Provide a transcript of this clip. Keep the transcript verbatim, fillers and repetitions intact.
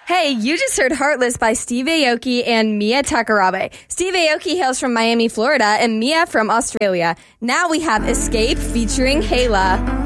Hey, you just heard Heartless by Steve Aoki and Mia Takarabe. Steve Aoki hails from Miami, Florida, and Mia from Australia. Now we have Escape featuring Hayla.